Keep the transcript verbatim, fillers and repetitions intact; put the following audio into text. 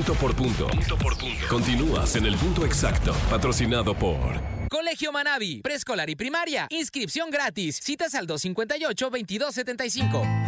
Punto por punto. Punto por punto. Continúas en el punto exacto. Patrocinado por Colegio Manavi, preescolar y primaria. Inscripción gratis. Citas al dos cinco ocho, veintidós setenta y cinco.